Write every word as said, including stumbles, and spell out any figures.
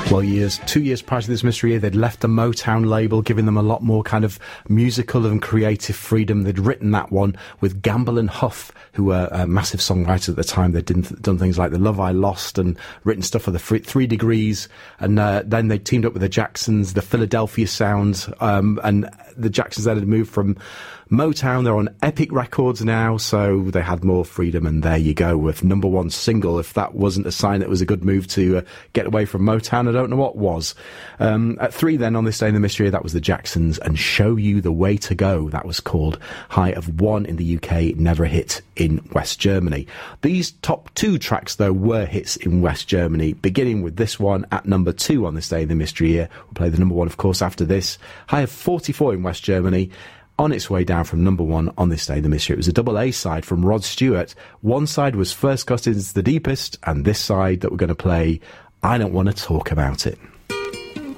Well, years, two years prior to this mystery year, they'd left the Motown label, giving them a lot more kind of musical and creative freedom. They'd written that one with Gamble and Huff, who were uh, massive songwriters at the time. They'd done, done things like The Love I Lost and written stuff for the Three, three Degrees. And uh, then they teamed up with the Jacksons, the Philadelphia Sound, um, and the Jacksons then had moved from Motown. They're on Epic Records now, so they had more freedom, and there you go with number one single. If that wasn't a sign that it was a good move to uh, get away from Motown, I don't know what was. Um, at three then, on this day in the mystery, that was the Jacksons and Show You the Way to Go. That was called high of one in the U K, never a hit in West Germany. These top two tracks, though, were hits in West Germany, beginning with this one at number two on this day in the mystery year. We'll play the number one, of course, after this. High of forty-four in West Germany, on its way down from number one on this day in the mystery. It was a double A side from Rod Stewart. One side was First Cousins The Deepest, and this side that we're going to play, I Don't Want to Talk About It.